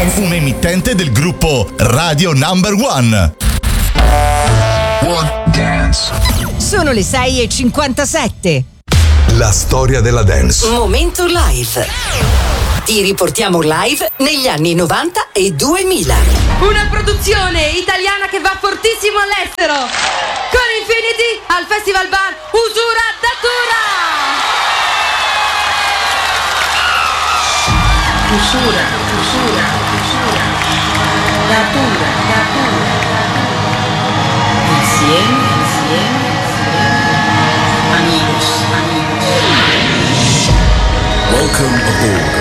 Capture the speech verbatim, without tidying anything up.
Dance. Un'emittente del gruppo Radio Number One. One Dance. Sono le sei e cinquantasette. La storia della dance. Momento live. Ti riportiamo live negli anni novanta e duemila. Una produzione italiana che va fortissimo all'estero. Con Infinity al Festival Bar Usura Datura. Usura, usura, usura. Datura, datura, datura. Insieme, insieme, insieme. Amigos, amigos. Welcome aboard.